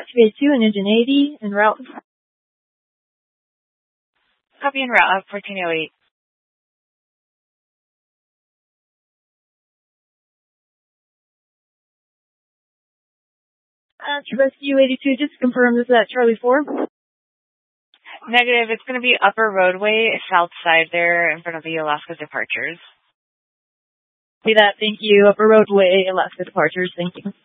Activate 2 and engine 80 en route. Copy en route, 1408. Rescue 82, just to confirm this is at Charlie 4. Negative, it's going to be upper roadway, south side there, in front of the Alaska departures. See that, thank you. Upper roadway, Alaska departures, thank you.